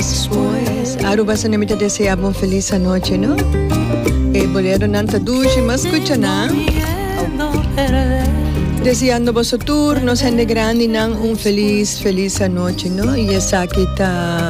después. Aruba sa namin te deseamos feliz noche, ¿no? Bolero nanta dushi, mas escucha na. Deseando vos turno, sende grande, un feliz noche, ¿no? Y esa kita